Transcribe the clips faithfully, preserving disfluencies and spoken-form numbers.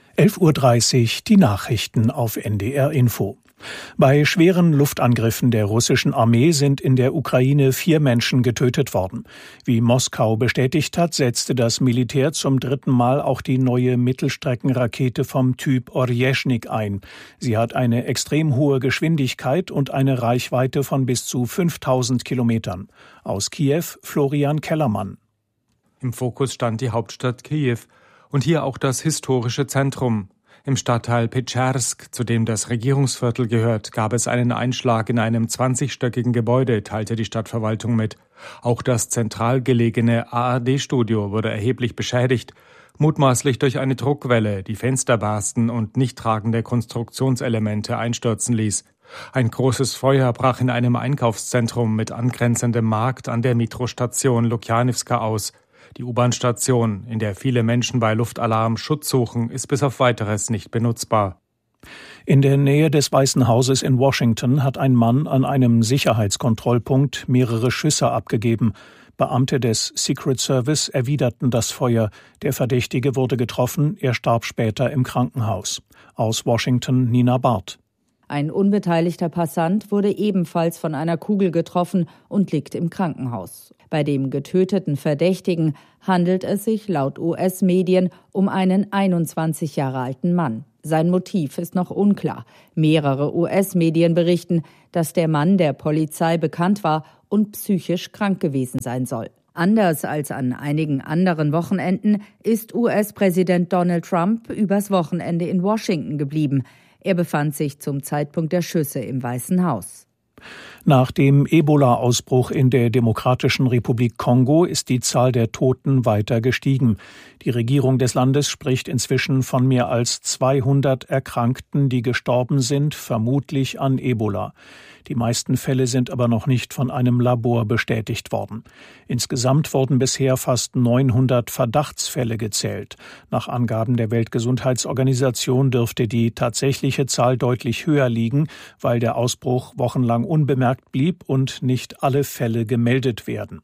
elf Uhr dreißig, die Nachrichten auf N D R Info. Bei schweren Luftangriffen der russischen Armee sind in der Ukraine vier Menschen getötet worden. Wie Moskau bestätigt hat, setzte das Militär zum dritten Mal auch die neue Mittelstreckenrakete vom Typ Orjeschnik ein. Sie hat eine extrem hohe Geschwindigkeit und eine Reichweite von bis zu fünftausend Kilometern. Aus Kiew Florian Kellermann. Im Fokus stand die Hauptstadt Kiew und hier auch das historische Zentrum. Im Stadtteil Petschersk, zu dem das Regierungsviertel gehört, gab es einen Einschlag in einem zwanzigstöckigen Gebäude, teilte die Stadtverwaltung mit. Auch das zentral gelegene A R D-Studio wurde erheblich beschädigt, mutmaßlich durch eine Druckwelle, die Fenster barsten und nicht tragende Konstruktionselemente einstürzen ließ. Ein großes Feuer brach in einem Einkaufszentrum mit angrenzendem Markt an der Metrostation Lukjanivska aus. Die U-Bahn-Station, in der viele Menschen bei Luftalarm Schutz suchen, ist bis auf Weiteres nicht benutzbar. In der Nähe des Weißen Hauses in Washington hat ein Mann an einem Sicherheitskontrollpunkt mehrere Schüsse abgegeben. Beamte des Secret Service erwiderten das Feuer. Der Verdächtige wurde getroffen, er starb später im Krankenhaus. Aus Washington Nina Barth. Ein unbeteiligter Passant wurde ebenfalls von einer Kugel getroffen und liegt im Krankenhaus. Bei dem getöteten Verdächtigen handelt es sich laut U S-Medien um einen einundzwanzig Jahre alten Mann. Sein Motiv ist noch unklar. Mehrere U S-Medien berichten, dass der Mann der Polizei bekannt war und psychisch krank gewesen sein soll. Anders als an einigen anderen Wochenenden ist U S-Präsident Donald Trump übers Wochenende in Washington geblieben. Er befand sich zum Zeitpunkt der Schüsse im Weißen Haus. Nach dem Ebola-Ausbruch in der Demokratischen Republik Kongo ist die Zahl der Toten weiter gestiegen. Die Regierung des Landes spricht inzwischen von mehr als zweihundert Erkrankten, die gestorben sind, vermutlich an Ebola. Die meisten Fälle sind aber noch nicht von einem Labor bestätigt worden. Insgesamt wurden bisher fast neunhundert Verdachtsfälle gezählt. Nach Angaben der Weltgesundheitsorganisation dürfte die tatsächliche Zahl deutlich höher liegen, weil der Ausbruch wochenlang unbemerkt blieb und nicht alle Fälle gemeldet werden.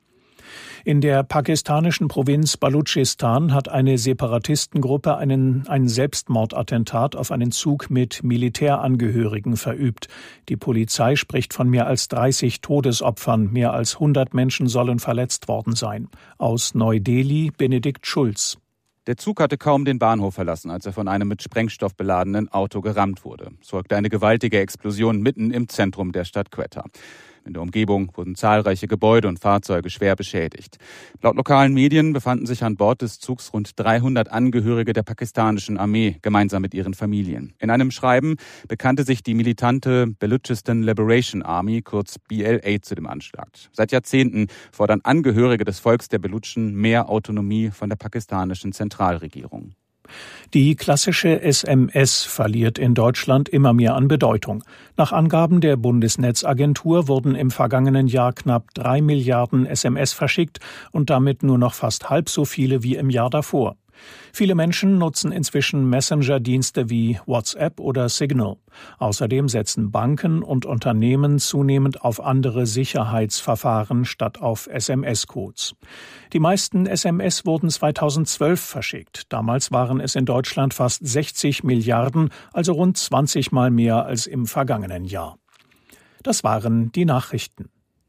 In der pakistanischen Provinz Baluchistan hat eine Separatistengruppe einen, ein Selbstmordattentat auf einen Zug mit Militärangehörigen verübt. Die Polizei spricht von mehr als dreißig Todesopfern. Mehr als hundert Menschen sollen verletzt worden sein. Aus Neu-Delhi Benedikt Schulz. Der Zug hatte kaum den Bahnhof verlassen, als er von einem mit Sprengstoff beladenen Auto gerammt wurde. Es folgte eine gewaltige Explosion mitten im Zentrum der Stadt Quetta. In der Umgebung wurden zahlreiche Gebäude und Fahrzeuge schwer beschädigt. Laut lokalen Medien befanden sich an Bord des Zugs rund dreihundert Angehörige der pakistanischen Armee, gemeinsam mit ihren Familien. In einem Schreiben bekannte sich die militante Baluchistan Liberation Army, kurz B L A, zu dem Anschlag. Seit Jahrzehnten fordern Angehörige des Volks der Baluchen mehr Autonomie von der pakistanischen Zentralregierung. Die klassische S M S verliert in Deutschland immer mehr an Bedeutung. Nach Angaben der Bundesnetzagentur wurden im vergangenen Jahr knapp drei Milliarden S M S verschickt und damit nur noch fast halb so viele wie im Jahr davor. Viele Menschen nutzen inzwischen Messenger-Dienste wie WhatsApp oder Signal. Außerdem setzen Banken und Unternehmen zunehmend auf andere Sicherheitsverfahren statt auf S M S-Codes. Die meisten S M S wurden zweitausendzwölf verschickt. Damals waren es in Deutschland fast sechzig Milliarden, also rund zwanzig Mal mehr als im vergangenen Jahr. Das waren die Nachrichten.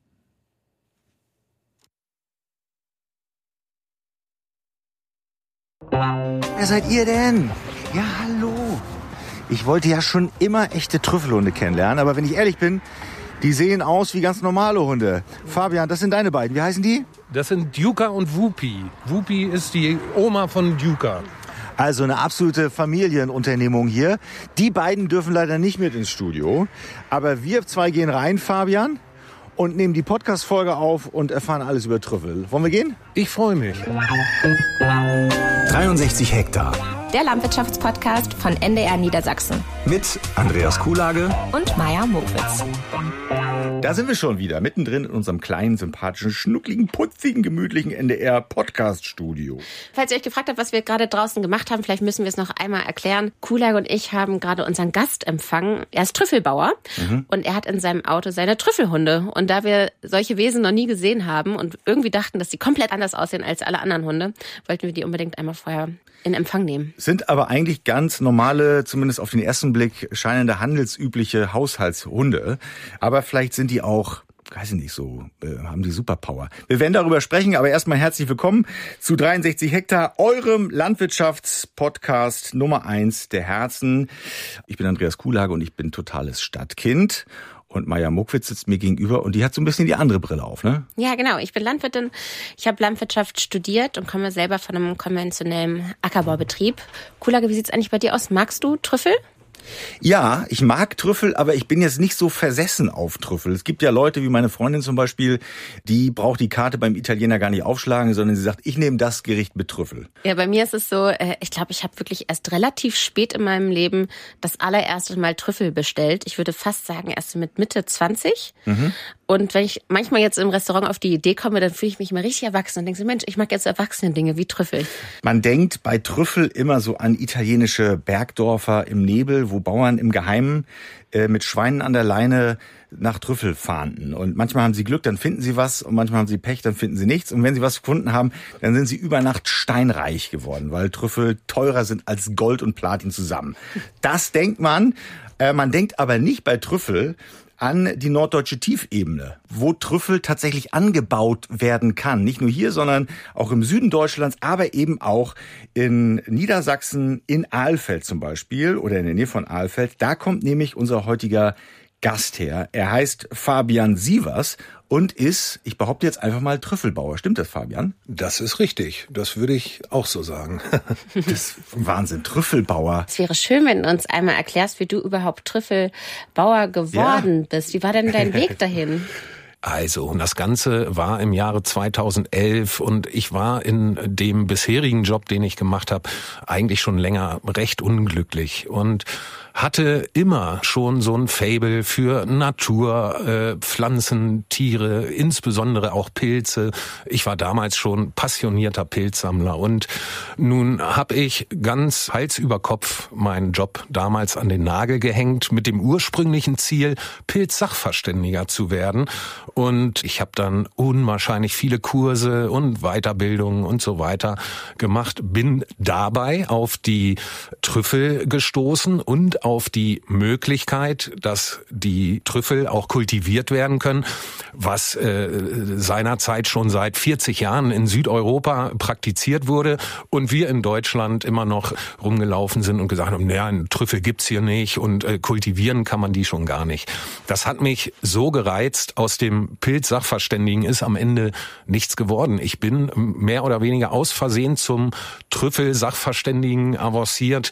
Wer seid ihr denn? Ja, hallo. Ich wollte ja schon immer echte Trüffelhunde kennenlernen, aber wenn ich ehrlich bin, die sehen aus wie ganz normale Hunde. Fabian, das sind deine beiden. Wie heißen die? Das sind Duka und Whoopi. Whoopi ist die Oma von Duka. Also eine absolute Familienunternehmung hier. Die beiden dürfen leider nicht mit ins Studio. Aber wir zwei gehen rein, Fabian, und nehmen die Podcast-Folge auf und erfahren alles über Trüffel. Wollen wir gehen? Ich freue mich. dreiundsechzig Hektar. Der Landwirtschaftspodcast von N D R Niedersachsen. Mit Andreas Kuhlage und Maja Mowitz. Da sind wir schon wieder, mittendrin in unserem kleinen, sympathischen, schnuckligen, putzigen, gemütlichen N D R-Podcast-Studio. Falls ihr euch gefragt habt, was wir gerade draußen gemacht haben, vielleicht müssen wir es noch einmal erklären. Kulak und ich haben gerade unseren Gast empfangen. Er ist Trüffelbauer mhm. und er hat in seinem Auto seine Trüffelhunde. Und da wir solche Wesen noch nie gesehen haben und irgendwie dachten, dass die komplett anders aussehen als alle anderen Hunde, wollten wir die unbedingt einmal vorher in Empfang nehmen. Sind aber eigentlich ganz normale, zumindest auf den ersten Blick scheinende handelsübliche Haushaltshunde. Aber vielleicht sind die auch, weiß ich nicht, so, äh, haben die Superpower. Wir werden darüber sprechen, aber erstmal herzlich willkommen zu dreiundsechzig Hektar, eurem Landwirtschaftspodcast Nummer eins der Herzen. Ich bin Andreas Kuhlage und ich bin totales Stadtkind. Und Maja Mokwitz sitzt mir gegenüber und die hat so ein bisschen die andere Brille auf, ne? Ja, genau. Ich bin Landwirtin. Ich habe Landwirtschaft studiert und komme selber von einem konventionellen Ackerbaubetrieb. Kuhlage, wie sieht's eigentlich bei dir aus? Magst du Trüffel? Ja, ich mag Trüffel, aber ich bin jetzt nicht so versessen auf Trüffel. Es gibt ja Leute wie meine Freundin zum Beispiel, die braucht die Karte beim Italiener gar nicht aufschlagen, sondern sie sagt, ich nehme das Gericht mit Trüffel. Ja, bei mir ist es so, ich glaube, ich habe wirklich erst relativ spät in meinem Leben das allererste Mal Trüffel bestellt. Ich würde fast sagen, erst mit Mitte zwanzig. Mhm. Und wenn ich manchmal jetzt im Restaurant auf die Idee komme, dann fühle ich mich immer richtig erwachsen und denke so, Mensch, ich mag jetzt Erwachsene-Dinge wie Trüffel. Man denkt bei Trüffel immer so an italienische Bergdörfer im Nebel, wo Bauern im Geheimen äh, mit Schweinen an der Leine nach Trüffel fahnden. Und manchmal haben sie Glück, dann finden sie was. Und manchmal haben sie Pech, dann finden sie nichts. Und wenn sie was gefunden haben, dann sind sie über Nacht steinreich geworden, weil Trüffel teurer sind als Gold und Platin zusammen. Das denkt man. Äh, man denkt aber nicht bei Trüffel an die norddeutsche Tiefebene, wo Trüffel tatsächlich angebaut werden kann. Nicht nur hier, sondern auch im Süden Deutschlands, aber eben auch in Niedersachsen, in Alfeld zum Beispiel oder in der Nähe von Alfeld. Da kommt nämlich unser heutiger Gast her. Er heißt Fabian Sievers und ist, ich behaupte jetzt einfach mal, Trüffelbauer. Stimmt das, Fabian? Das ist richtig. Das würde ich auch so sagen. Das ist Wahnsinn, Trüffelbauer. Es wäre schön, wenn du uns einmal erklärst, wie du überhaupt Trüffelbauer geworden ja. bist. Wie war denn dein Weg dahin? Also, das Ganze war im Jahre zweitausendelf und ich war in dem bisherigen Job, den ich gemacht habe, eigentlich schon länger recht unglücklich und hatte immer schon so ein Faible für Natur, äh, Pflanzen, Tiere, insbesondere auch Pilze. Ich war damals schon passionierter Pilzsammler und nun habe ich ganz Hals über Kopf meinen Job damals an den Nagel gehängt mit dem ursprünglichen Ziel, Pilzsachverständiger zu werden. Und ich habe dann unwahrscheinlich viele Kurse und Weiterbildungen und so weiter gemacht, bin dabei auf die Trüffel gestoßen und auf die Möglichkeit, dass die Trüffel auch kultiviert werden können, was äh, seinerzeit schon seit vierzig Jahren in Südeuropa praktiziert wurde und wir in Deutschland immer noch rumgelaufen sind und gesagt haben, naja, einen Trüffel gibt's hier nicht und äh, kultivieren kann man die schon gar nicht. Das hat mich so gereizt, aus dem Pilzsachverständigen ist am Ende nichts geworden. Ich bin mehr oder weniger aus Versehen zum Trüffelsachverständigen avanciert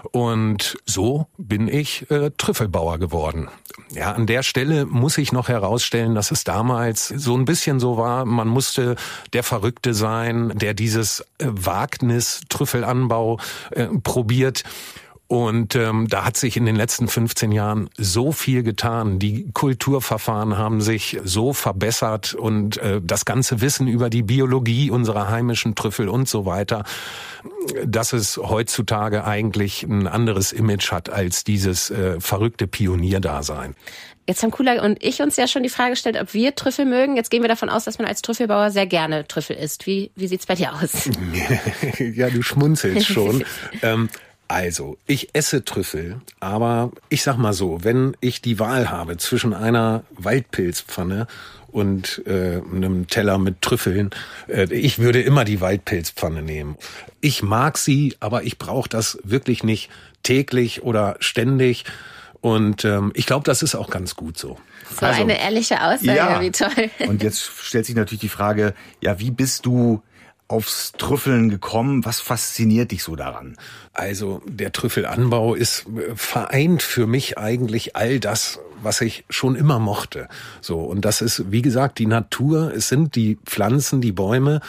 und so bin ich äh, Trüffelbauer geworden. Ja, an der Stelle muss ich noch herausstellen, dass es damals so ein bisschen so war, man musste der Verrückte sein, der dieses äh, Wagnis Trüffelanbau äh, probiert. Und ähm, da hat sich in den letzten fünfzehn Jahren so viel getan. Die Kulturverfahren haben sich so verbessert und äh, das ganze Wissen über die Biologie unserer heimischen Trüffel und so weiter, dass es heutzutage eigentlich ein anderes Image hat als dieses äh, verrückte Pionierdasein. Jetzt haben Kulak und ich uns ja schon die Frage gestellt, ob wir Trüffel mögen. Jetzt gehen wir davon aus, dass man als Trüffelbauer sehr gerne Trüffel isst. Wie, wie sieht's bei dir aus? Ja, du schmunzelst schon. ähm, Also, ich esse Trüffel, aber ich sag mal so, wenn ich die Wahl habe zwischen einer Waldpilzpfanne und äh, einem Teller mit Trüffeln, äh, ich würde immer die Waldpilzpfanne nehmen. Ich mag sie, aber ich brauche das wirklich nicht täglich oder ständig. Und ähm, ich glaube, das ist auch ganz gut so. So also, eine ehrliche Aussage, ja. Wie toll. Und jetzt stellt sich natürlich die Frage, ja, wie bist du aufs Trüffeln gekommen? Was fasziniert dich so daran? Also der Trüffelanbau ist vereint für mich eigentlich all das, was ich schon immer mochte. So, und das ist, wie gesagt, die Natur, es sind die Pflanzen, die Bäume.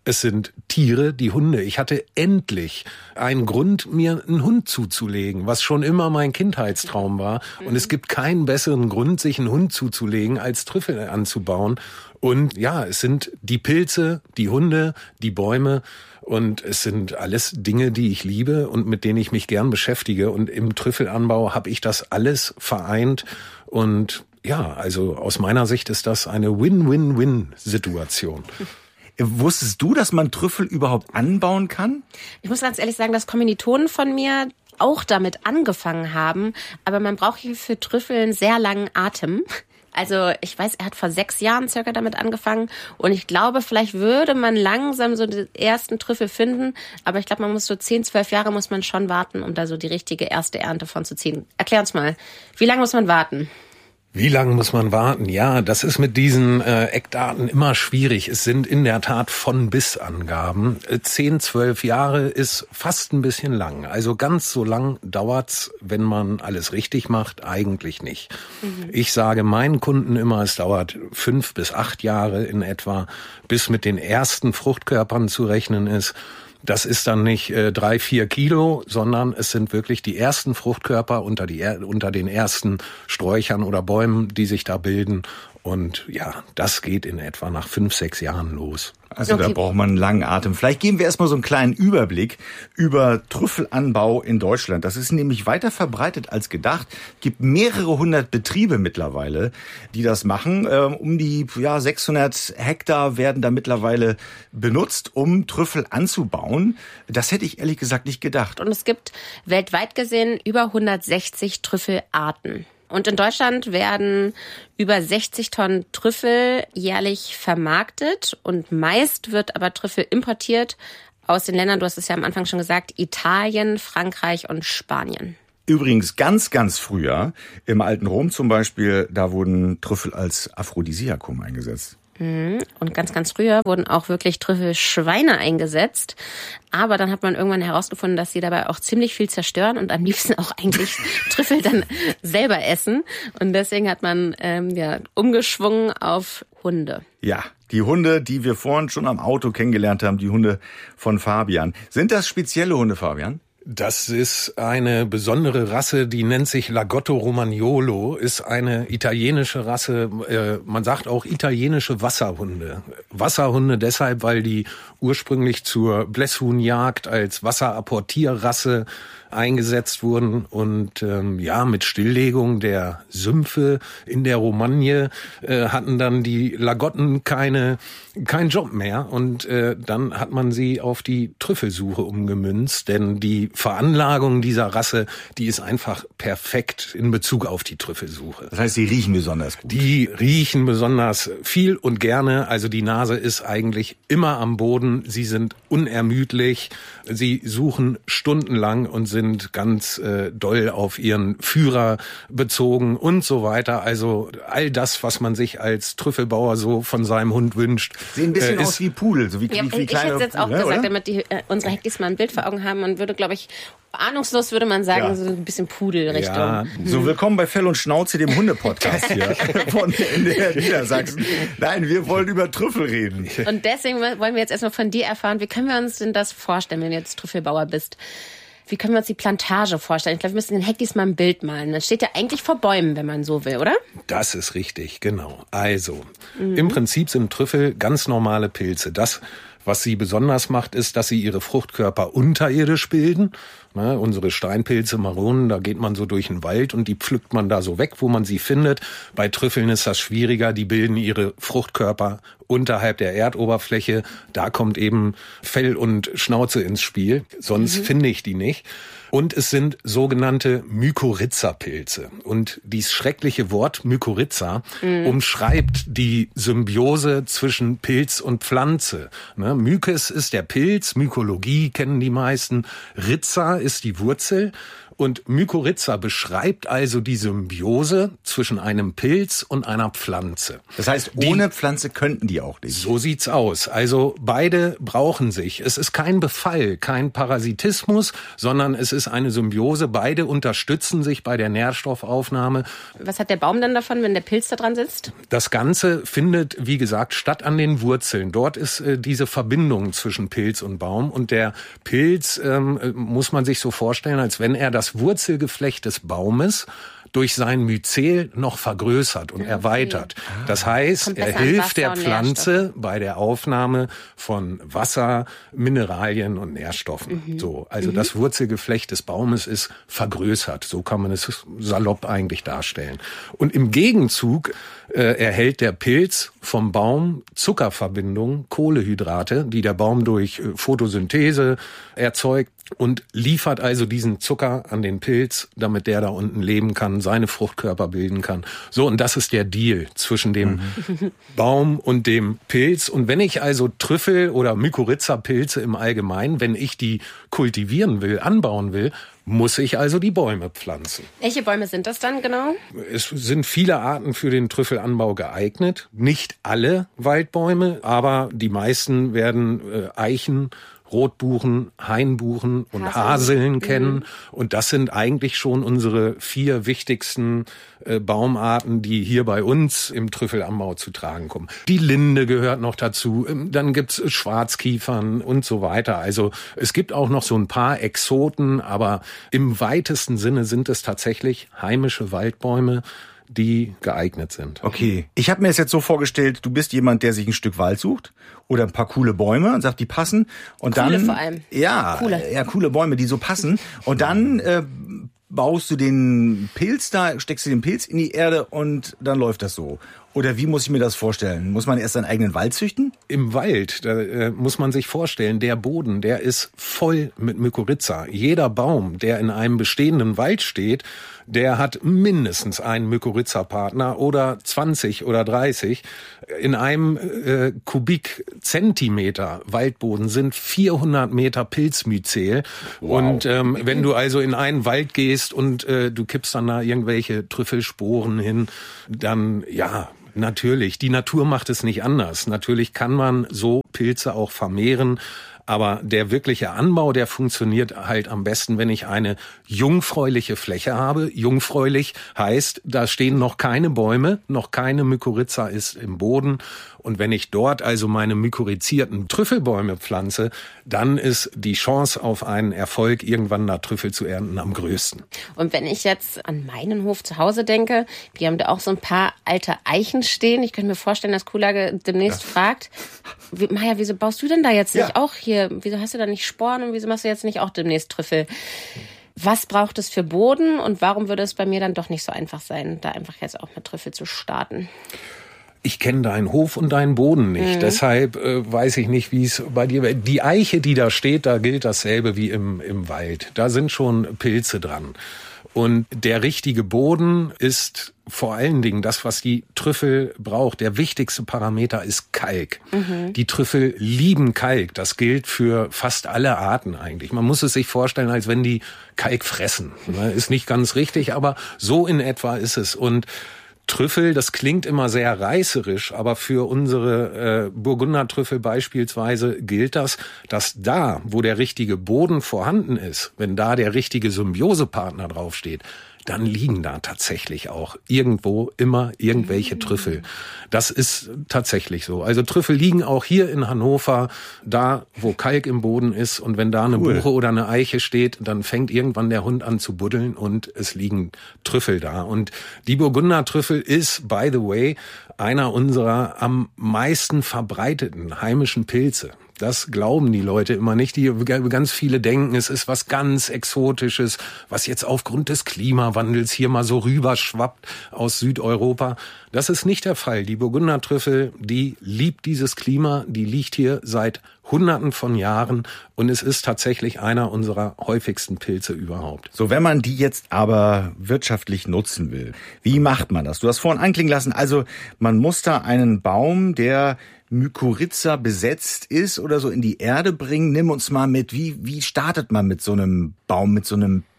Es sind Tiere, die Hunde. Ich hatte endlich einen Grund, mir einen Hund zuzulegen, was schon immer mein Kindheitstraum war. Und es gibt keinen besseren Grund, sich einen Hund zuzulegen, als Trüffel anzubauen. Und ja, es sind die Pilze, die Hunde, die Bäume. Und es sind alles Dinge, die ich liebe und mit denen ich mich gern beschäftige. Und im Trüffelanbau habe ich das alles vereint. Und ja, also aus meiner Sicht ist das eine Win-Win-Win-Situation. Wusstest du, dass man Trüffel überhaupt anbauen kann? Ich muss ganz ehrlich sagen, dass Kommilitonen von mir auch damit angefangen haben. Aber man braucht hier für Trüffel einen sehr langen Atem. Also ich weiß, er hat vor sechs Jahren circa damit angefangen. Und ich glaube, vielleicht würde man langsam so die ersten Trüffel finden. Aber ich glaube, man muss so zehn, zwölf Jahre muss man schon warten, um da so die richtige erste Ernte von zu ziehen. Erklär uns mal, wie lange muss man warten? Wie lange muss man warten? Ja, das ist mit diesen äh, Eckdaten immer schwierig. Es sind in der Tat von bis Angaben. Zehn, zwölf Jahre ist fast ein bisschen lang. Also ganz so lang dauert's, wenn man alles richtig macht, eigentlich nicht. Mhm. Ich sage meinen Kunden immer, es dauert fünf bis acht Jahre in etwa, bis mit den ersten Fruchtkörpern zu rechnen ist. Das ist dann nicht äh, drei, vier Kilo, sondern es sind wirklich die ersten Fruchtkörper unter, die, unter den ersten Sträuchern oder Bäumen, die sich da bilden. Und ja, das geht in etwa nach fünf, sechs Jahren los. Also okay. Da braucht man einen langen Atem. Vielleicht geben wir erstmal so einen kleinen Überblick über Trüffelanbau in Deutschland. Das ist nämlich weiter verbreitet als gedacht. Es gibt mehrere hundert Betriebe mittlerweile, die das machen. Um die ja, sechshundert Hektar werden da mittlerweile benutzt, um Trüffel anzubauen. Das hätte ich ehrlich gesagt nicht gedacht. Und es gibt weltweit gesehen über hundertsechzig Trüffelarten. Und in Deutschland werden über sechzig Tonnen Trüffel jährlich vermarktet und meist wird aber Trüffel importiert aus den Ländern, du hast es ja am Anfang schon gesagt, Italien, Frankreich und Spanien. Übrigens ganz, ganz früher, im alten Rom zum Beispiel, da wurden Trüffel als Aphrodisiakum eingesetzt. Und ganz, ganz früher wurden auch wirklich Trüffelschweine eingesetzt. Aber dann hat man irgendwann herausgefunden, dass sie dabei auch ziemlich viel zerstören und am liebsten auch eigentlich Trüffel dann selber essen. Und deswegen hat man ähm, ja umgeschwungen auf Hunde. Ja, die Hunde, die wir vorhin schon am Auto kennengelernt haben, die Hunde von Fabian. Sind das spezielle Hunde, Fabian? Das ist eine besondere Rasse, die nennt sich Lagotto Romagnolo, ist eine italienische Rasse, äh, man sagt auch italienische Wasserhunde. Wasserhunde deshalb, weil die ursprünglich zur Blässhuhnjagd als Wasserapportierrasse eingesetzt wurden und ähm, ja, mit Stilllegung der Sümpfe in der Romagne äh, hatten dann die Lagotten keine keinen Job mehr und äh, dann hat man sie auf die Trüffelsuche umgemünzt, denn die Veranlagung dieser Rasse, die ist einfach perfekt in Bezug auf die Trüffelsuche. Das heißt, sie riechen besonders gut. Die riechen besonders viel und gerne, also die Nase ist eigentlich immer am Boden, sie sind unermüdlich, sie suchen stundenlang und sind ganz äh, doll auf ihren Führer bezogen und so weiter. Also all das, was man sich als Trüffelbauer so von seinem Hund wünscht. Sehen ein bisschen äh, aus wie Pudel, so wie, ja, wie, wie ich hätte es jetzt auch Pudel, gesagt, oder? damit die, äh, unsere Heckis mal ein Bild vor Augen haben. Man würde, glaube ich, ahnungslos würde man sagen, Ja. so ein bisschen Pudelrichtung. Ja, So, willkommen bei Fell und Schnauze, dem Hunde-Podcast hier von in der Niedersachsen. Nein, wir wollen über Trüffel reden. Und deswegen wollen wir jetzt erstmal von dir erfahren, wie können wir uns denn das vorstellen, wenn du jetzt Trüffelbauer bist? Wie können wir uns die Plantage vorstellen? Ich glaube, wir müssen den Heckis mal ein Bild malen. Das steht ja eigentlich vor Bäumen, wenn man so will, oder? Das ist richtig, genau. Also, mhm. im Prinzip sind Trüffel ganz normale Pilze. Das, was sie besonders macht, ist, dass sie ihre Fruchtkörper unterirdisch bilden. Ne, unsere Steinpilze, Maronen, da geht man so durch den Wald und die pflückt man da so weg, wo man sie findet. Bei Trüffeln ist das schwieriger, die bilden ihre Fruchtkörper unterhalb der Erdoberfläche. Da kommt eben Fell und Schnauze ins Spiel, sonst mhm. finde ich die nicht. Und es sind sogenannte Mykorrhiza-Pilze. Und dieses schreckliche Wort Mykorrhiza mhm. umschreibt die Symbiose zwischen Pilz und Pflanze. Ne? Mykes ist der Pilz, Mykologie kennen die meisten. Rhiza ist die Wurzel. Und Mykorrhiza beschreibt also die Symbiose zwischen einem Pilz und einer Pflanze. Das heißt, ohne die, Pflanze könnten die auch nicht. So sieht's aus. Also beide brauchen sich. Es ist kein Befall, kein Parasitismus, sondern es ist eine Symbiose. Beide unterstützen sich bei der Nährstoffaufnahme. Was hat der Baum dann davon, wenn der Pilz da dran sitzt? Das Ganze findet, wie gesagt, statt an den Wurzeln. Dort ist äh, diese Verbindung zwischen Pilz und Baum. Und der Pilz ähm, muss man sich so vorstellen, als wenn er das Wurzelgeflecht des Baumes durch sein Myzel noch vergrößert und okay. erweitert. Das heißt, er hilft der Pflanze bei der Aufnahme von Wasser, Mineralien und Nährstoffen. Mhm. So, also mhm. das Wurzelgeflecht des Baumes ist vergrößert. So kann man es salopp eigentlich darstellen. Und im Gegenzug äh, erhält der Pilz vom Baum Zuckerverbindungen, Kohlenhydrate, die der Baum durch äh, Photosynthese erzeugt, und liefert also diesen Zucker an den Pilz, damit der da unten leben kann, seine Fruchtkörper bilden kann. So, und das ist der Deal zwischen dem mhm. Baum und dem Pilz. Und wenn ich also Trüffel oder Mykorrhiza-Pilze im Allgemeinen, wenn ich die kultivieren will, anbauen will, muss ich also die Bäume pflanzen. Welche Bäume sind das dann genau? Es sind viele Arten für den Trüffelanbau geeignet. Nicht alle Waldbäume, aber die meisten werden äh, Eichen, Rotbuchen, Hainbuchen und Haseln, Haseln kennen. Mhm. Und das sind eigentlich schon unsere vier wichtigsten äh, Baumarten, die hier bei uns im Trüffelanbau zu tragen kommen. Die Linde gehört noch dazu. Dann gibt's Schwarzkiefern und so weiter. Also es gibt auch noch so ein paar Exoten, aber im weitesten Sinne sind es tatsächlich heimische Waldbäume, die geeignet sind. Okay, ich habe mir das jetzt so vorgestellt, du bist jemand, der sich ein Stück Wald sucht oder ein paar coole Bäume und sagt, die passen. Und coole dann vor allem. Ja, coole. ja, coole Bäume, die so passen. Und dann äh, baust du den Pilz da, steckst du den Pilz in die Erde und dann läuft das so. Oder wie muss ich mir das vorstellen? Muss man erst seinen eigenen Wald züchten? Im Wald, da äh, muss man sich vorstellen, der Boden, der ist voll mit Mykorrhiza. Jeder Baum, der in einem bestehenden Wald steht, der hat mindestens einen Mykorrhiza-Partner oder zwanzig oder dreißig. In einem äh, Kubikzentimeter Waldboden sind vierhundert Meter Pilzmyzel. Wow. Und ähm, wenn du also in einen Wald gehst und äh, du kippst dann da irgendwelche Trüffelsporen hin, dann ja... Natürlich, die Natur macht es nicht anders. Natürlich kann man so Pilze auch vermehren, aber der wirkliche Anbau, der funktioniert halt am besten, wenn ich eine jungfräuliche Fläche habe. Jungfräulich heißt, da stehen noch keine Bäume, noch keine Mykorrhiza ist im Boden. Und wenn ich dort also meine mykorrhizierten Trüffelbäume pflanze, dann ist die Chance auf einen Erfolg, irgendwann da Trüffel zu ernten, am größten. Und wenn ich jetzt an meinen Hof zu Hause denke, wir haben da auch so ein paar alte Eichen stehen. Ich könnte mir vorstellen, dass Kuhlage demnächst ja. fragt, Maja, wieso baust du denn da jetzt nicht ja. auch hier, wieso hast du da nicht Sporen und wieso machst du jetzt nicht auch demnächst Trüffel? Was braucht es für Boden und warum würde es bei mir dann doch nicht so einfach sein, da einfach jetzt auch mit Trüffel zu starten? Ich kenne deinen Hof und deinen Boden nicht, mhm. deshalb äh, weiß ich nicht, wie es bei dir wäre. Die Eiche, die da steht, da gilt dasselbe wie im, im Wald. Da sind schon Pilze dran. Und der richtige Boden ist vor allen Dingen das, was die Trüffel braucht. Der wichtigste Parameter ist Kalk. Mhm. Die Trüffel lieben Kalk. Das gilt für fast alle Arten eigentlich. Man muss es sich vorstellen, als wenn die Kalk fressen. Ist nicht ganz richtig, aber so in etwa ist es. Und Trüffel, das klingt immer sehr reißerisch, aber für unsere äh, Burgundertrüffel beispielsweise gilt das, dass da, wo der richtige Boden vorhanden ist, wenn da der richtige Symbiosepartner draufsteht, dann liegen da tatsächlich auch irgendwo immer irgendwelche Trüffel. Das ist tatsächlich so. Also Trüffel liegen auch hier in Hannover, da wo Kalk im Boden ist. Und wenn da eine cool. Buche oder eine Eiche steht, dann fängt irgendwann der Hund an zu buddeln und es liegen Trüffel da. Und die Burgundertrüffel ist, by the way, einer unserer am meisten verbreiteten heimischen Pilze. Das glauben die Leute immer nicht. Die ganz viele denken, es ist was ganz Exotisches, was jetzt aufgrund des Klimawandels hier mal so rüberschwappt aus Südeuropa. Das ist nicht der Fall. Die Burgundertrüffel, die liebt dieses Klima, die liegt hier seit Hunderten von Jahren und es ist tatsächlich einer unserer häufigsten Pilze überhaupt. So, wenn man die jetzt aber wirtschaftlich nutzen will, wie macht man das? Du hast vorhin anklingen lassen, also man muss da einen Baum, der Mykorrhiza besetzt ist oder so in die Erde bringen. Nimm uns mal mit, wie wie startet man mit so einem Baum, mit so einem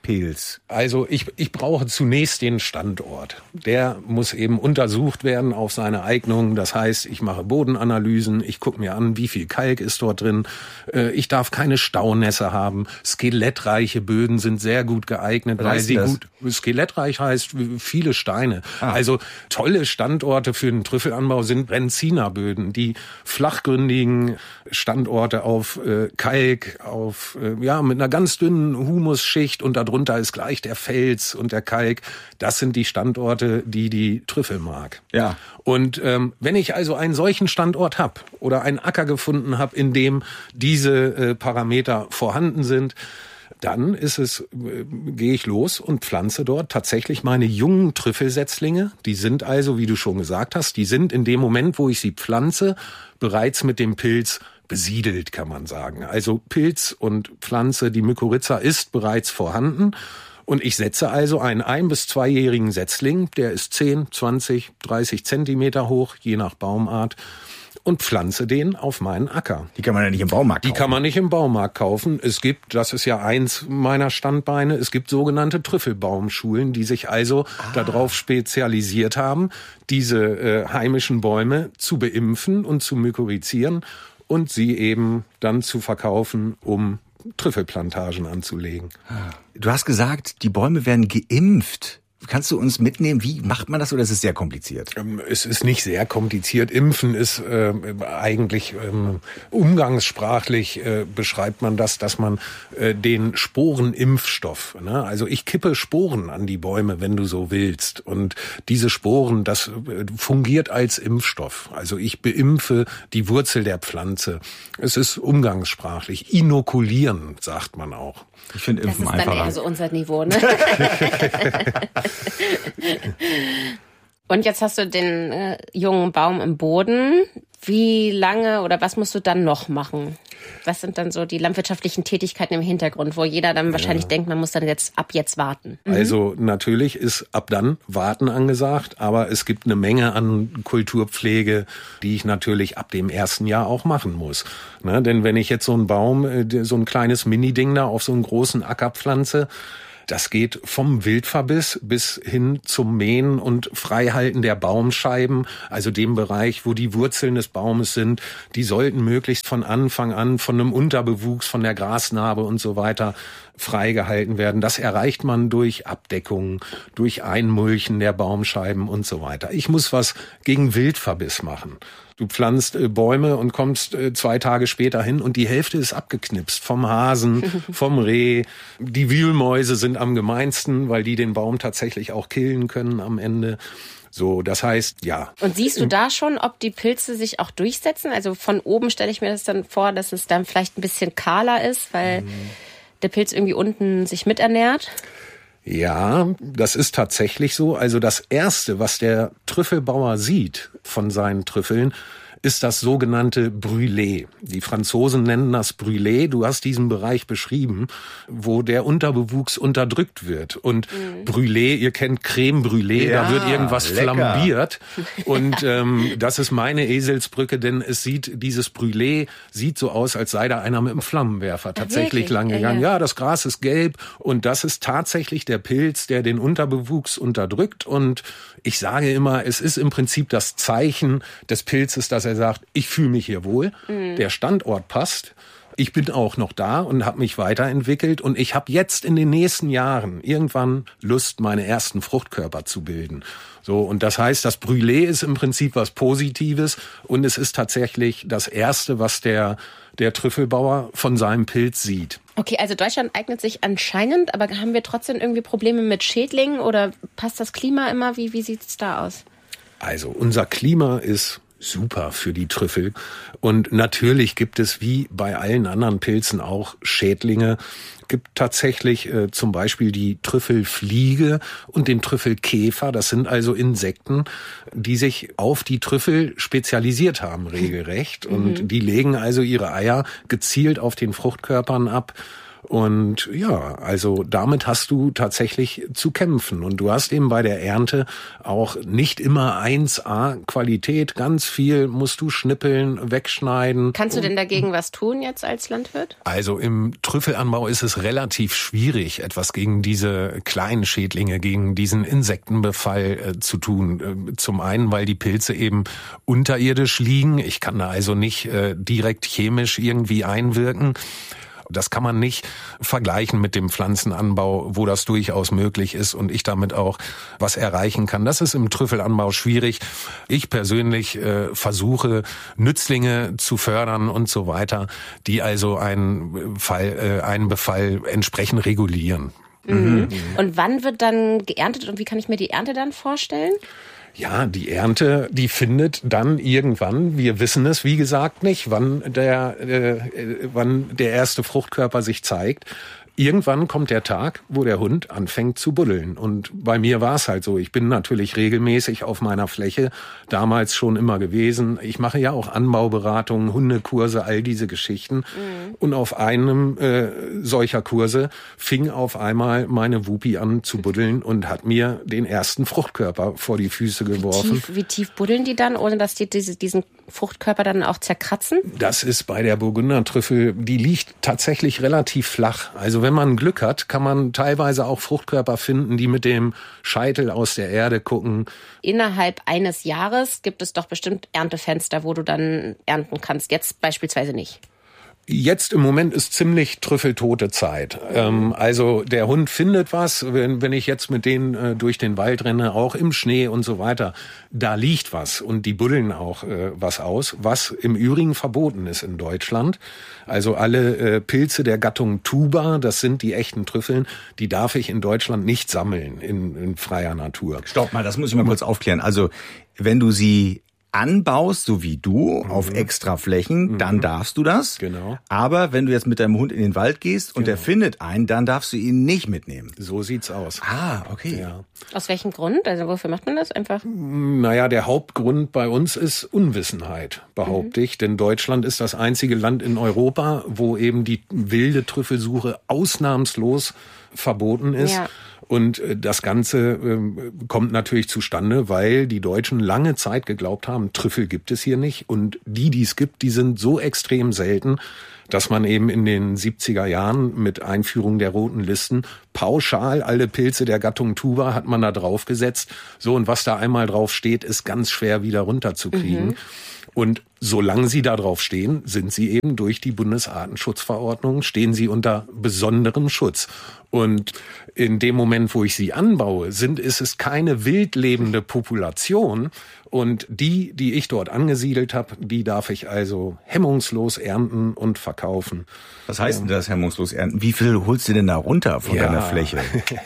Pilz? Also ich, ich brauche zunächst den Standort. Der muss eben untersucht werden auf seine Eignung. Das heißt, ich mache Bodenanalysen, ich gucke mir an, wie viel Kalk ist dort drin. Ich darf keine Staunässe haben. Skelettreiche Böden sind sehr gut geeignet, weil sie das? gut... Skelettreich heißt viele Steine. Ah. Also tolle Standorte für den Trüffelanbau sind Brenzinerböden, die flachgründigen Standorte auf äh, Kalk, auf äh, ja mit einer ganz dünnen Humusschicht und darunter ist gleich der Fels und der Kalk. Das sind die Standorte, die die Trüffel mag. Ja. Und ähm, wenn ich also einen solchen Standort habe oder einen Acker gefunden habe, in dem diese äh, Parameter vorhanden sind, dann ist es, äh, gehe ich los und pflanze dort tatsächlich meine jungen Trüffelsetzlinge. Die sind also, wie du schon gesagt hast, die sind in dem Moment, wo ich sie pflanze, bereits mit dem Pilz besiedelt, kann man sagen. Also Pilz und Pflanze, die Mykorrhiza ist bereits vorhanden. Und ich setze also einen ein- bis zweijährigen Setzling, der ist zehn, zwanzig, dreißig Zentimeter hoch, je nach Baumart, und pflanze den auf meinen Acker. Die kann man ja nicht im Baumarkt kaufen. Die kann man nicht im Baumarkt kaufen. Es gibt, das ist ja eins meiner Standbeine, es gibt sogenannte Trüffelbaumschulen, die sich also ah. darauf spezialisiert haben, diese äh, heimischen Bäume zu beimpfen und zu mykorrhizieren und sie eben dann zu verkaufen, um Trüffelplantagen anzulegen. Du hast gesagt, die Bäume werden geimpft. Kannst du uns mitnehmen, wie macht man das oder ist es sehr kompliziert? Es ist nicht sehr kompliziert. Impfen ist äh, eigentlich ähm, umgangssprachlich äh, beschreibt man das, dass man äh, den Sporenimpfstoff, ne? Also ich kippe Sporen an die Bäume, wenn du so willst. Und diese Sporen, das äh, fungiert als Impfstoff. Also ich beimpfe die Wurzel der Pflanze. Es ist umgangssprachlich. Inokulieren, sagt man auch. Ich finde Impfen einfach. Das ist dann eher so unser Niveau, ne? Und jetzt hast du den äh, jungen Baum im Boden. Wie lange oder was musst du dann noch machen? Was sind dann so die landwirtschaftlichen Tätigkeiten im Hintergrund, wo jeder dann wahrscheinlich ja. denkt, man muss dann jetzt ab jetzt warten? Mhm. Also natürlich ist ab dann Warten angesagt, aber es gibt eine Menge an Kulturpflege, die ich natürlich ab dem ersten Jahr auch machen muss. Ne? Denn wenn ich jetzt so einen Baum, so ein kleines Mini-Ding da auf so einen großen Acker pflanze, das geht vom Wildverbiss bis hin zum Mähen und Freihalten der Baumscheiben, also dem Bereich, wo die Wurzeln des Baumes sind. Die sollten möglichst von Anfang an von einem Unterbewuchs, von der Grasnarbe und so weiter freigehalten werden. Das erreicht man durch Abdeckung, durch Einmulchen der Baumscheiben und so weiter. Ich muss was gegen Wildverbiss machen. Du pflanzt äh, Bäume und kommst äh, zwei Tage später hin und die Hälfte ist abgeknipst vom Hasen, vom Reh. Die Wühlmäuse sind am gemeinsten, weil die den Baum tatsächlich auch killen können am Ende. So, das heißt, ja. Und siehst du da schon, ob die Pilze sich auch durchsetzen? Also von oben stelle ich mir das dann vor, dass es dann vielleicht ein bisschen kahler ist, weil hm. der Pilz irgendwie unten sich miternährt. Ja, das ist tatsächlich so. Also das Erste, was der Trüffelbauer sieht von seinen Trüffeln, ist das sogenannte Brûlé. Die Franzosen nennen das Brûlé. Du hast diesen Bereich beschrieben, wo der Unterbewuchs unterdrückt wird. Und mhm. Brûlé, ihr kennt Creme Brûlée, ja, da wird irgendwas lecker. flambiert. Und ähm, das ist meine Eselsbrücke, denn es sieht, dieses Brûlé sieht so aus, als sei da einer mit einem Flammenwerfer tatsächlich lang gegangen. Ja, ja, das Gras ist gelb und das ist tatsächlich der Pilz, der den Unterbewuchs unterdrückt. Und ich sage immer, es ist im Prinzip das Zeichen des Pilzes, dass er sagt, ich fühle mich hier wohl, mhm. der Standort passt, ich bin auch noch da und habe mich weiterentwickelt und ich habe jetzt in den nächsten Jahren irgendwann Lust, meine ersten Fruchtkörper zu bilden. So, und das heißt, das Brûlé ist im Prinzip was Positives und es ist tatsächlich das Erste, was der, der Trüffelbauer von seinem Pilz sieht. Okay, also Deutschland eignet sich anscheinend, aber haben wir trotzdem irgendwie Probleme mit Schädlingen oder passt das Klima immer? Wie, wie sieht's da aus? Also unser Klima ist super für die Trüffel. Und natürlich gibt es wie bei allen anderen Pilzen auch Schädlinge. Gibt tatsächlich äh, zum Beispiel die Trüffelfliege und den Trüffelkäfer. Das sind also Insekten, die sich auf die Trüffel spezialisiert haben, regelrecht. Und mhm. die legen also ihre Eier gezielt auf den Fruchtkörpern ab. Und ja, also damit hast du tatsächlich zu kämpfen. Und du hast eben bei der Ernte auch nicht immer eins A Qualität. Ganz viel musst du schnippeln, wegschneiden. Kannst du denn dagegen was tun jetzt als Landwirt? Also im Trüffelanbau ist es relativ schwierig, etwas gegen diese kleinen Schädlinge, gegen diesen Insektenbefall äh, zu tun. Äh, zum einen, weil die Pilze eben unterirdisch liegen. Ich kann da also nicht äh, direkt chemisch irgendwie einwirken. Das kann man nicht vergleichen mit dem Pflanzenanbau, wo das durchaus möglich ist und ich damit auch was erreichen kann. Das ist im Trüffelanbau schwierig. Ich persönlich äh, versuche, Nützlinge zu fördern und so weiter, die also einen Fall, äh, einen Befall entsprechend regulieren. Mhm. Und wann wird dann geerntet und wie kann ich mir die Ernte dann vorstellen? Ja, die Ernte, die findet dann irgendwann, wir wissen es, wie gesagt, nicht, wann der, äh, wann der erste Fruchtkörper sich zeigt. Irgendwann kommt der Tag, wo der Hund anfängt zu buddeln. Und bei mir war es halt so. Ich bin natürlich regelmäßig auf meiner Fläche, damals schon immer gewesen. Ich mache ja auch Anbauberatungen, Hundekurse, all diese Geschichten. Mhm. Und auf einem äh, solcher Kurse fing auf einmal meine Wuppi an zu buddeln und hat mir den ersten Fruchtkörper vor die Füße geworfen. Wie tief, wie tief buddeln die dann, ohne dass die diese, diesen Fruchtkörper dann auch zerkratzen? Das ist bei der Burgundertrüffel, die liegt tatsächlich relativ flach. Also wenn man Glück hat, kann man teilweise auch Fruchtkörper finden, die mit dem Scheitel aus der Erde gucken. Innerhalb eines Jahres gibt es doch bestimmt Erntefenster, wo du dann ernten kannst. Jetzt beispielsweise nicht. Jetzt im Moment ist ziemlich trüffeltote Zeit. Ähm, also der Hund findet was, wenn, wenn ich jetzt mit denen äh, durch den Wald renne, auch im Schnee und so weiter, da liegt was und die buddeln auch äh, was aus, was im Übrigen verboten ist in Deutschland. Also alle äh, Pilze der Gattung Tuber, das sind die echten Trüffeln, die darf ich in Deutschland nicht sammeln in, in freier Natur. Stopp mal, das muss ich mal kurz aufklären. Also wenn du sie anbaust, so wie du, mhm. auf extra Flächen, mhm. dann darfst du das. Genau. Aber wenn du jetzt mit deinem Hund in den Wald gehst und genau. der findet einen, dann darfst du ihn nicht mitnehmen. So sieht's aus. Ah, okay. Ja. Aus welchem Grund? Also wofür macht man das einfach? Naja, der Hauptgrund bei uns ist Unwissenheit, behaupte mhm. ich. Denn Deutschland ist das einzige Land in Europa, wo eben die wilde Trüffelsuche ausnahmslos verboten ist. Ja. Und das Ganze äh, kommt natürlich zustande, weil die Deutschen lange Zeit geglaubt haben, Trüffel gibt es hier nicht. Und die, die es gibt, die sind so extrem selten, dass man eben in den siebziger Jahren mit Einführung der roten Listen pauschal alle Pilze der Gattung Tuber hat man da draufgesetzt. So, und was da einmal drauf steht, ist ganz schwer wieder runterzukriegen. Mhm. Und solange sie da drauf stehen, sind sie eben durch die Bundesartenschutzverordnung, stehen sie unter besonderem Schutz. Und in dem Moment, wo ich sie anbaue, sind, ist es keine wild lebende Population. Und die, die ich dort angesiedelt habe, die darf ich also hemmungslos ernten und verkaufen. Was heißt denn das, hemmungslos ernten? Wie viel holst du denn da runter von ja. deiner Fläche?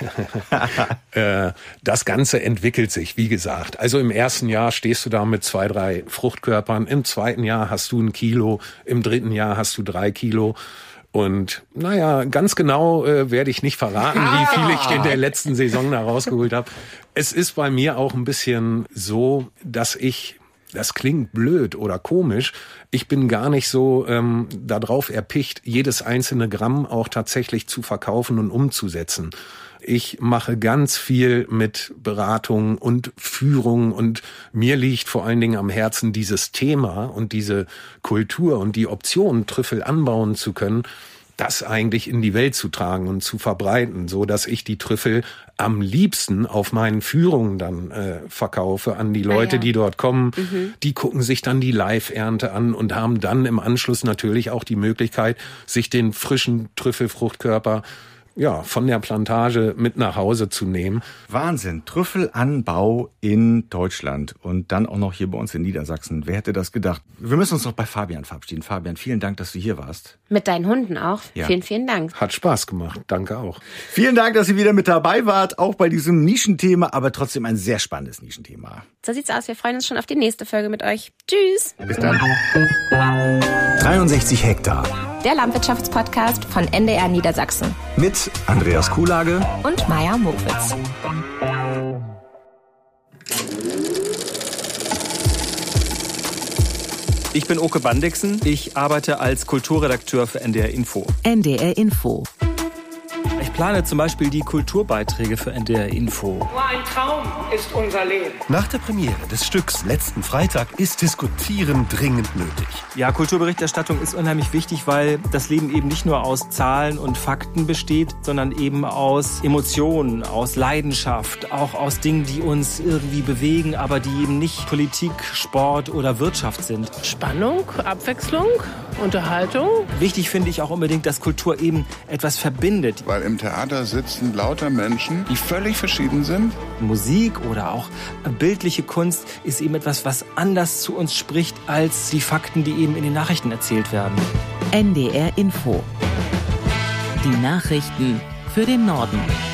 Das Ganze entwickelt sich, wie gesagt. Also im ersten Jahr stehst du da mit zwei, drei Fruchtkörpern. Im zweiten Jahr hast du ein Kilo. Im dritten Jahr hast du drei Kilo. Und naja, ganz genau äh, werde ich nicht verraten, wie viel ich in der letzten Saison da rausgeholt habe. Es ist bei mir auch ein bisschen so, dass ich, das klingt blöd oder komisch, ich bin gar nicht so ähm, darauf erpicht, jedes einzelne Gramm auch tatsächlich zu verkaufen und umzusetzen. Ich mache ganz viel mit Beratung und Führung und mir liegt vor allen Dingen am Herzen dieses Thema und diese Kultur und die Option, Trüffel anbauen zu können, das eigentlich in die Welt zu tragen und zu verbreiten, so dass ich die Trüffel am liebsten auf meinen Führungen dann äh, verkaufe an die Leute, ah, ja. die dort kommen. Mhm. Die gucken sich dann die Live-Ernte an und haben dann im Anschluss natürlich auch die Möglichkeit, sich den frischen Trüffelfruchtkörper ja, von der Plantage mit nach Hause zu nehmen. Wahnsinn. Trüffelanbau in Deutschland und dann auch noch hier bei uns in Niedersachsen. Wer hätte das gedacht? Wir müssen uns noch bei Fabian verabschieden. Fabian, vielen Dank, dass du hier warst. Mit deinen Hunden auch. Ja. Vielen, vielen Dank. Hat Spaß gemacht. Danke auch. Vielen Dank, dass ihr wieder mit dabei wart, auch bei diesem Nischenthema, aber trotzdem ein sehr spannendes Nischenthema. So sieht's aus. Wir freuen uns schon auf die nächste Folge mit euch. Tschüss. Bis dann. dreiundsechzig Hektar. Der Landwirtschaftspodcast von N D R Niedersachsen. Mit Andreas Kuhlage und Maja Mokwitz. Ich bin Oke Bandixen. Ich arbeite als Kulturredakteur für N D R Info. N D R Info. plane zum Beispiel die Kulturbeiträge für N D R Info. Nur ein Traum ist unser Leben. Nach der Premiere des Stücks letzten Freitag ist Diskutieren dringend nötig. Ja, Kulturberichterstattung ist unheimlich wichtig, weil das Leben eben nicht nur aus Zahlen und Fakten besteht, sondern eben aus Emotionen, aus Leidenschaft, auch aus Dingen, die uns irgendwie bewegen, aber die eben nicht Politik, Sport oder Wirtschaft sind. Spannung, Abwechslung, Unterhaltung. Wichtig finde ich auch unbedingt, dass Kultur eben etwas verbindet. Weil im Theater sitzen lauter Menschen, die völlig verschieden sind. Musik oder auch bildliche Kunst ist eben etwas, was anders zu uns spricht als die Fakten, die eben in den Nachrichten erzählt werden. N D R Info. Die Nachrichten für den Norden.